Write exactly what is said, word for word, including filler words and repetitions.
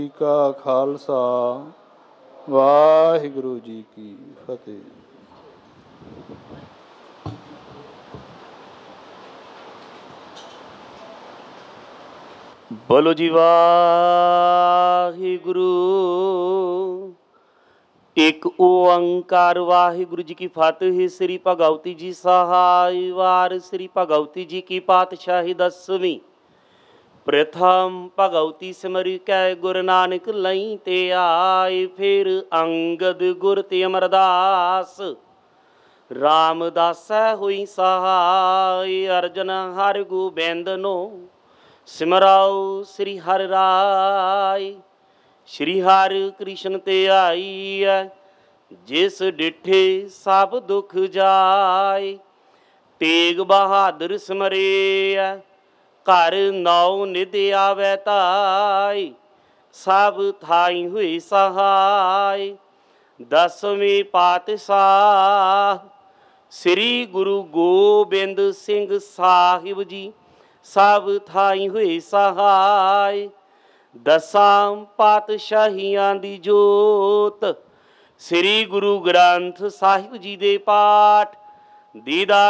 ਜੀ ਕਾ ਖਾਲਸਾ ਵਾਹਿਗੁਰੂ ਜੀ ਕੀ ਫਤਿਹ। ਬੋਲੋ ਜੀ ਵਾਹਿਗੁਰੂ। ਇੱਕ ਓੰਕਾਰ ਵਾਹਿਗੁਰੂ ਜੀ ਕੀ ਫਤਿਹ। ਸ੍ਰੀ ਭਗਵਤੀ ਜੀ ਸਹਾਇ ਵਾਰ ਸ੍ਰੀ ਭਗਵਤੀ ਜੀ ਕੀ ਪਾਤਸ਼ਾਹੀ ਦਸਵੀਂ। ਪ੍ਰਥਮ ਭਗਵਤੀ ਸਿਮਰਿ ਕੈ ਗੁਰੂ ਨਾਨਕ ਲਈ ਤੇ ਆਏ। ਫਿਰ ਅੰਗਦ ਗੁਰ ਤੇ ਅਮਰਦਾਸ ਰਾਮਦਾਸੈ ਹੋਈ ਸਹਾਇ। ਅਰਜਨ ਹਰਿ ਗੋਬਿੰਦ ਨੋ ਸਿਮਰਾਓ ਸ੍ਰੀ ਹਰਿ ਰਾਇ। ਸ਼੍ਰੀ ਹਰਿ ਕ੍ਰਿਸ਼ਨ ਤੇ ਆਈ ਐ ਜਿਸ ਡਿਠੇ ਸਭ ਦੁਖ ਜਾਏ। ਤੇਗ ਬਹਾਦਰ ਸਿਮਰੇ ਐ ਘਰ ਨੌ ਨਿਧ ਆਵੈ ਧਾਇ। ਸਭ ਥਾਈ ਹੋਈ ਸਹਾਇ। ਦਸਵੇਂ ਪਾਤਸ਼ਾਹ ਸ੍ਰੀ ਗੁਰੂ ਗੋਬਿੰਦ ਸਿੰਘ ਸਾਹਿਬ ਜੀ ਸਭ ਥਾਈ ਹੋਏ ਸਹਾਇ। ਦਸਾਂ ਪਾਤਸ਼ਾਹੀਆਂ ਦੀ ਜੋਤ ਸ੍ਰੀ ਗੁਰੂ ਗ੍ਰੰਥ ਸਾਹਿਬ ਜੀ ਦੇ ਪਾਠ ਦੀਦਾਰ